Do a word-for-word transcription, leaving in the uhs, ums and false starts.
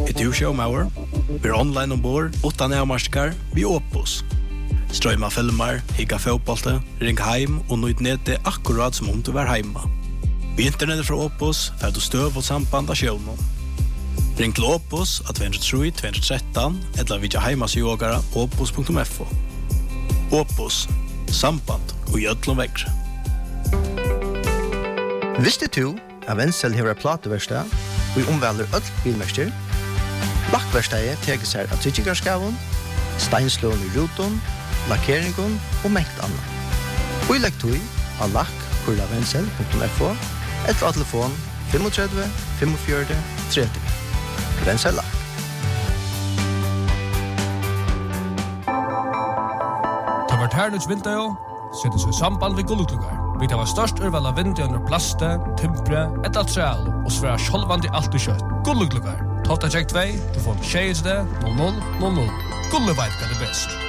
är du showmauer. Vi är online ombord, utan avmarskar, vi Opus. Strömma filmer, higga fotbollte, ring heim och nøyd nete akkurat som om du var heima. Vi internetet fra Opus får du støv og samband av sjøvnen. Ring til Opus at två tre två ett tre eller vidja heimasjogara opus punktum f o. Opus, samband og gjødlom vekre. Visste du at Wenzel hever plateverstad og omvelder ødel bilmester? Lakkverstadet teker seg av tryggigarskaven, steinslån i ruton, lakkeringen og mengt annet. Og i lekktøy av lakk kurla wenzel punktum f o eller av telefon tre fem fem fem tre tre. Wenzel Lakk. Ta vart hernuts vinter, settes i samband ved gulluklugar. Vi tar størst urval av vinter under plaste, timpre, et atreal og sværa sjolvandi alt i kjøtt. Gulluklugar. Tolta tjekk två, telefon tjej null null null null. Gulleveit er det best.